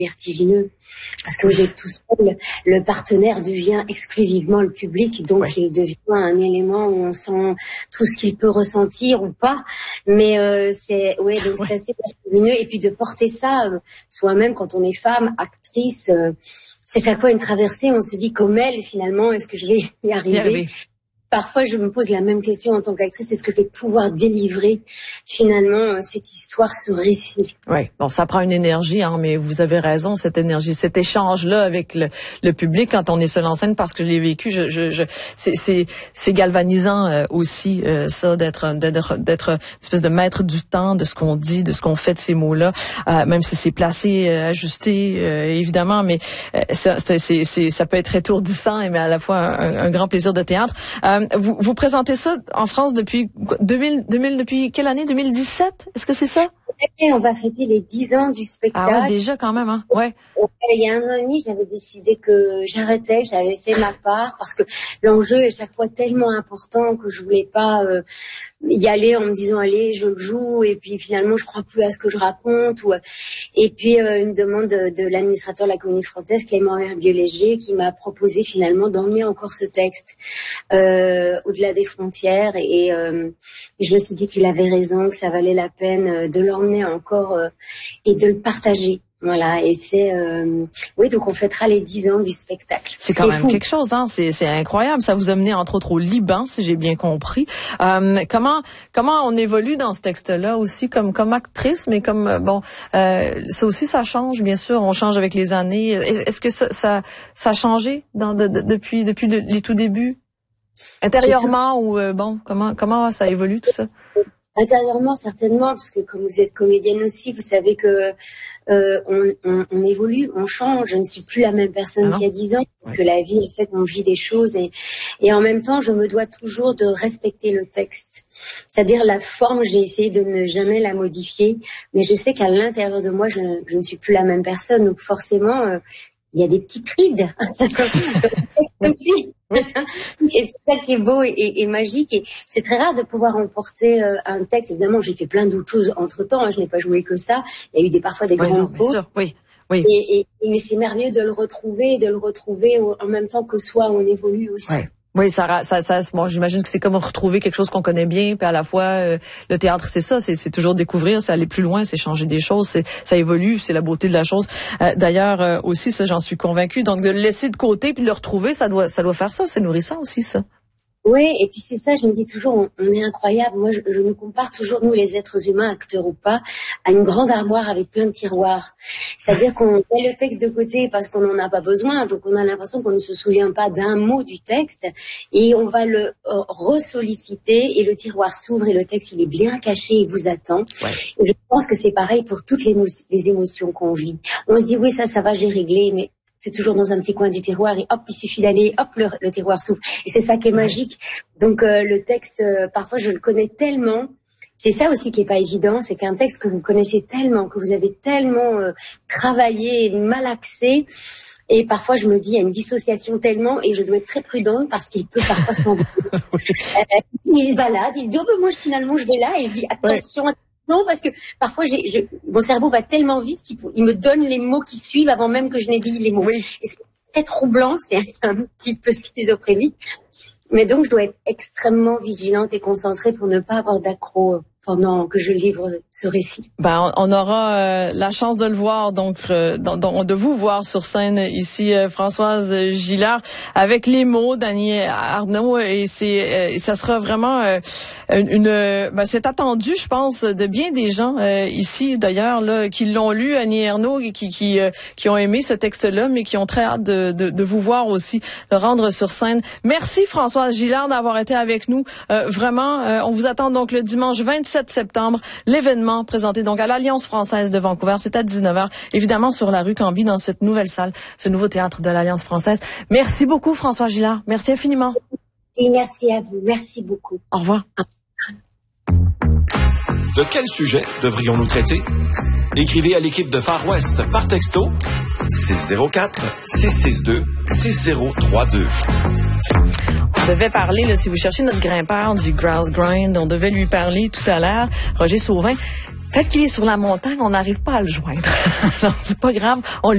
vertigineux. Parce que vous êtes tout seul, le partenaire devient exclusivement le public, donc il devient un élément où on sent tout ce qu'il peut ressentir ou pas. Mais c'est assez vertigineux. Et puis de porter ça soi-même quand on est femme, actrice, c'est chaque fois une traversée. On se dit comme elle, finalement, est-ce que je vais y arriver? Parfois, je me pose la même question en tant qu'actrice. Est-ce que je vais pouvoir délivrer finalement cette histoire, ce récit? Oui, bon, ça prend une énergie, hein, mais vous avez raison, cette énergie, cet échange-là avec le public quand on est seul en scène, parce que je l'ai vécu, c'est galvanisant aussi, ça, d'être une espèce de maître du temps, de ce qu'on dit, de ce qu'on fait de ces mots-là, même si c'est placé, ajusté, évidemment, mais ça peut être étourdissant, mais à la fois un grand plaisir de théâtre. Vous présentez ça en France depuis 2000, depuis quelle année? 2017? Est-ce que c'est ça? On va fêter les 10 ans du spectacle. Ah ouais, déjà quand même, hein? Ouais. Il y a 1 an et demi, j'avais décidé que j'arrêtais, j'avais fait ma part, parce que l'enjeu est chaque fois tellement important que je voulais pas y aller en me disant allez, je le joue, et puis finalement je crois plus à ce que je raconte. Et puis une demande de l'administrateur de la Comédie Française, Clément Herbieux-Léger, qui m'a proposé finalement d'emmener encore ce texte au-delà des frontières, et je me suis dit qu'il avait raison, que ça valait la peine de l'emmener encore et de le partager. Voilà, et c'est donc on fêtera les 10 ans du spectacle. C'est quand même quelque chose, hein. C'est incroyable. Ça vous a mené entre autres au Liban, si j'ai bien compris. Comment on évolue dans ce texte-là aussi comme actrice, mais comme ça aussi ça change, bien sûr. On change avec les années. Est-ce que ça a changé depuis les tout débuts, intérieurement ou comment ça évolue tout ça? Intérieurement, certainement, parce que comme vous êtes comédienne aussi, vous savez que on évolue, on change. Je ne suis plus la même personne qu'il y a 10 ans, parce que la vie, elle fait qu'on vit des choses, et en même temps, je me dois toujours de respecter le texte. C'est-à-dire la forme, j'ai essayé de ne jamais la modifier, mais je sais qu'à l'intérieur de moi, je ne suis plus la même personne, donc forcément, il y a des petites rides. Et c'est ça qui est beau et magique, et c'est très rare de pouvoir emporter un texte. Évidemment, j'ai fait plein d'autres choses entre-temps, je n'ai pas joué que ça. Il y a eu parfois des grandes pauses. Oui. Mais c'est merveilleux de le retrouver en même temps que soi, on évolue aussi. Oui, bon, j'imagine que c'est comme retrouver quelque chose qu'on connaît bien, puis à la fois le théâtre, c'est ça, c'est toujours découvrir, c'est aller plus loin, c'est changer des choses, ça évolue, c'est la beauté de la chose. D'ailleurs aussi, ça, j'en suis convaincue. Donc de le laisser de côté puis de le retrouver, ça doit faire ça, c'est nourrissant aussi, ça. Oui, et puis c'est ça, je me dis toujours, on est incroyable. Moi, je nous compare toujours, nous les êtres humains, acteurs ou pas, à une grande armoire avec plein de tiroirs. C'est-à-dire qu'on met le texte de côté parce qu'on n'en a pas besoin, donc on a l'impression qu'on ne se souvient pas d'un mot du texte, et on va le ressolliciter, et le tiroir s'ouvre et le texte, il est bien caché, il vous attend. Et je pense que c'est pareil pour toutes les émotions qu'on vit. On se dit, oui, ça va, j'ai réglé, mais c'est toujours dans un petit coin du tiroir, et hop, il suffit d'aller, hop, le tiroir s'ouvre. Et c'est ça qui est magique. Donc le texte, parfois je le connais tellement. C'est ça aussi qui est pas évident, c'est qu'un texte que vous connaissez tellement, que vous avez tellement travaillé, malaxé, et parfois je me dis, il y a une dissociation tellement, et je dois être très prudente parce qu'il peut parfois s'envoler. Il se balade, il dit, oh ben moi finalement je vais là, et je dis, attention, non, parce que parfois mon cerveau va tellement vite qu'il me donne les mots qui suivent avant même que je n'ai dit les mots. Et c'est très troublant, c'est un petit peu schizophrénique. Mais donc, je dois être extrêmement vigilante et concentrée pour ne pas avoir d'accro pendant que je livre ce récit. On aura la chance de le voir, donc de vous voir sur scène ici, Françoise Gilard, avec les mots d'Annie Ernaux, et ça sera vraiment c'est attendu, je pense, de bien des gens ici, d'ailleurs, là, qui l'ont lu, Annie Ernaux, et qui ont aimé ce texte-là, mais qui ont très hâte de vous voir aussi, le rendre sur scène. Merci Françoise Gilard d'avoir été avec nous. Vraiment, on vous attend donc le dimanche 27 septembre, l'événement présenté donc à l'Alliance française de Vancouver, c'est à 19h, évidemment sur la rue Cambie, dans cette nouvelle salle, ce nouveau théâtre de l'Alliance française. Merci beaucoup François Gilard, merci infiniment. Et merci à vous, merci beaucoup. Au revoir. De quel sujet devrions-nous traiter? Écrivez à l'équipe de Far West par texto 604-662-6032. On devait parler, là, si vous cherchez notre grimpeur du Grouse Grind, on devait lui parler tout à l'heure, Roger Sauvin. Peut-être qu'il est sur la montagne, on n'arrive pas à le joindre. Alors, c'est pas grave, on